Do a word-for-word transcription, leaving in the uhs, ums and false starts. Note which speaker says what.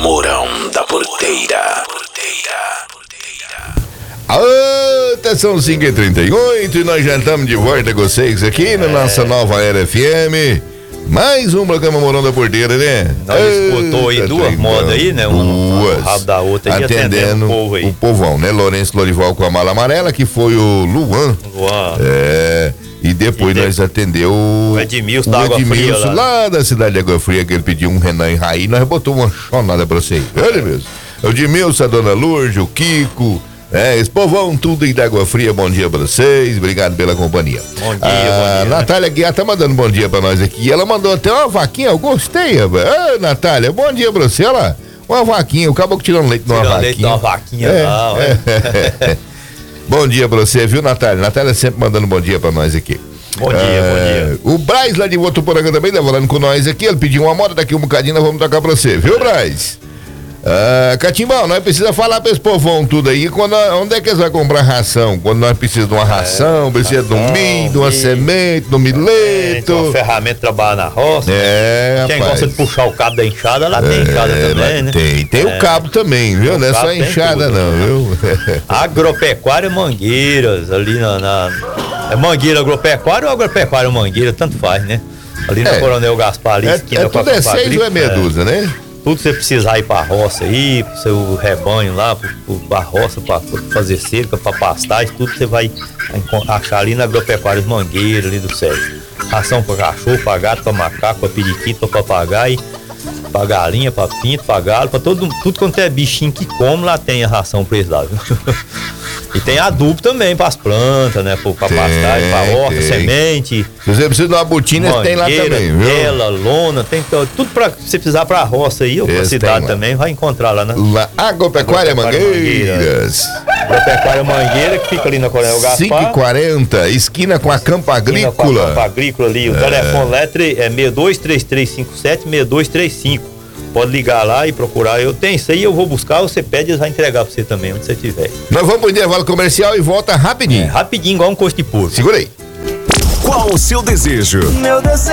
Speaker 1: Mourão da Porteira.
Speaker 2: Atenção, cinco e trinta e oito, e nós já estamos de volta com vocês aqui na nossa nova Era F M. Mais um programa Mourão da Porteira, né?
Speaker 3: Nós escutou aí duas modas aí, né? Um
Speaker 2: duas.
Speaker 3: rabo da outra aí,
Speaker 2: atendendo,
Speaker 3: atendendo o povo aí.
Speaker 2: O povão, né? Lourenço Lorival com a mala amarela, que foi o Luan.
Speaker 3: Luan.
Speaker 2: É. E depois
Speaker 3: E
Speaker 2: nós
Speaker 3: de...
Speaker 2: atendeu
Speaker 3: o Edmilson da Água Fria
Speaker 2: lá. lá da cidade de Água Fria, que ele pediu um Renan em Raí, nós botou uma chonada pra você. Olha mesmo. O Edmilson, a dona Lourdes, o Kiko. É, esse povão tudo aí da Água Fria, bom dia pra vocês, obrigado pela companhia.
Speaker 3: Bom dia,
Speaker 2: a
Speaker 3: bom dia.
Speaker 2: Natália Guiar tá mandando bom dia pra nós aqui, ela mandou até uma vaquinha, eu gostei, rapaz. Ô, Natália, bom dia pra você, olha lá, uma vaquinha, o caboclo tirando leite de uma vaquinha.
Speaker 3: leite de uma vaquinha
Speaker 2: é,
Speaker 3: lá,
Speaker 2: é. Bom dia pra você, viu, Natália? Natália sempre mandando bom dia pra nós aqui.
Speaker 3: Bom dia,
Speaker 2: é,
Speaker 3: bom dia.
Speaker 2: O Braz lá de Votuporanga também tá falando com nós aqui, ele pediu uma moda, daqui um bocadinho nós vamos tocar pra você, viu, Braz? Ah, Catimbão, nós precisamos falar pra esse povão tudo aí, quando, onde é que eles vão comprar ração? Quando nós precisamos de uma ração, é, precisa ração, de um milho, de uma milho, semente, de um mileto.
Speaker 3: É, uma ferramenta de trabalhar na roça.
Speaker 2: É,
Speaker 3: quem
Speaker 2: rapaz.
Speaker 3: gosta de puxar o cabo da enxada, lá tem enxada
Speaker 2: é,
Speaker 3: também, né?
Speaker 2: Tem, tem
Speaker 3: é,
Speaker 2: o cabo também, viu? Não é só enxada
Speaker 3: tudo,
Speaker 2: não,
Speaker 3: né?
Speaker 2: viu?
Speaker 3: Agropecuária Mangueiras, ali na, na... É Mangueira Agropecuária ou Agropecuária Mangueira, tanto faz, né? Ali na
Speaker 2: é,
Speaker 3: Coronel Gaspar, ali,
Speaker 2: é,
Speaker 3: esquina
Speaker 2: é,
Speaker 3: com a
Speaker 2: tudo é seis ou é meia
Speaker 3: é.
Speaker 2: dúzia, né?
Speaker 3: Tudo que você precisar ir pra roça aí, pro seu rebanho lá, pro, pro, pra roça, pra, pra fazer cerca, pra pastagem, tudo você vai achar ali na Agropecuária Mangueira, ali do Sérgio. Ração pra cachorro, pra gato, pra macaco, pra periquito, pra papagaio, pra galinha, pra pinto, pra galo, pra todo, tudo quanto é bichinho que come, lá tem a ração pra eles lá, viu? E tem adubo também pras plantas, né? Pra pastagem, pra horta, tem. Semente.
Speaker 2: Se você precisa de uma botina, tem lá também, viu?
Speaker 3: Tela, lona, tem tudo pra você precisar pra roça aí, ou pra cidade também, vai encontrar lá, né?
Speaker 2: Lá, Agropecuária Mangueiras.
Speaker 3: Agropecuária Mangueira, que fica ali na Coronel Gaspar.
Speaker 2: cinco e quarenta, esquina com a Campo Agrícola. Esquina com a
Speaker 3: Campo Agrícola ali, o é. telefone lá é seis dois três três cinco sete, seis dois três cinco. Pode ligar lá e procurar. Eu tenho isso aí, eu vou buscar, você pede e eles vão entregar pra você também, onde você estiver.
Speaker 2: Nós vamos pro intervalo comercial e volta rapidinho. É,
Speaker 3: rapidinho, igual um costo de porco.
Speaker 2: Segura aí.
Speaker 1: Qual o seu desejo?
Speaker 4: Meu desejo